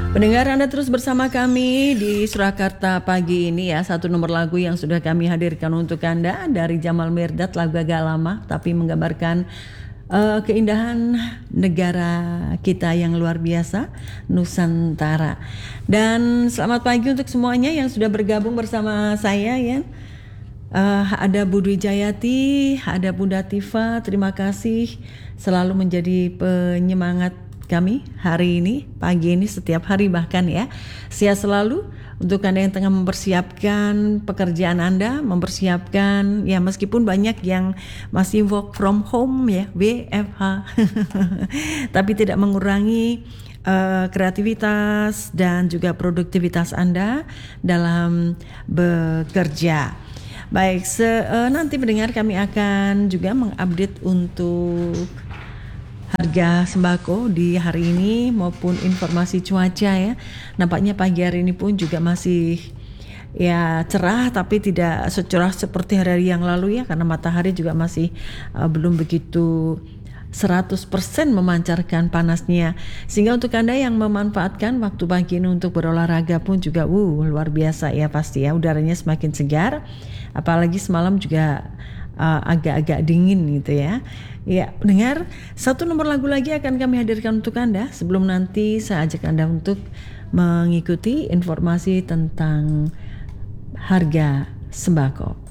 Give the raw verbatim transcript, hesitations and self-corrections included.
Pendengar, Anda terus bersama kami di Surakarta pagi ini ya. Satu nomor lagu yang sudah kami hadirkan untuk Anda dari Jamal Mirdad, lagu agak lama tapi menggambarkan uh, keindahan negara kita yang luar biasa, Nusantara. Dan selamat pagi untuk semuanya yang sudah bergabung bersama saya ya. Uh, ada Bu Dwi Jayati, ada Bunda Tifa, terima kasih selalu menjadi penyemangat kami hari ini, pagi ini, setiap hari bahkan ya. Sehat selalu untuk Anda yang tengah mempersiapkan pekerjaan Anda, mempersiapkan ya meskipun banyak yang masih work from home ya, W F H. Tapi tidak mengurangi uh, kreativitas dan juga produktivitas Anda dalam bekerja. Baik, se- uh, nanti mendengar kami akan juga mengupdate untuk harga sembako di hari ini maupun informasi cuaca ya. Nampaknya pagi hari ini pun juga masih ya cerah tapi tidak secerah seperti hari-hari yang lalu ya, karena matahari juga masih uh, belum begitu seratus persen memancarkan panasnya. Sehingga untuk Anda yang memanfaatkan waktu pagi ini untuk berolahraga pun juga uh, luar biasa ya pasti ya. Udaranya semakin segar, apalagi semalam juga uh, agak-agak dingin gitu ya. Ya, dengar satu nomor lagu lagi akan kami hadirkan untuk Anda. Sebelum nanti saya ajak Anda untuk mengikuti informasi tentang harga sembako.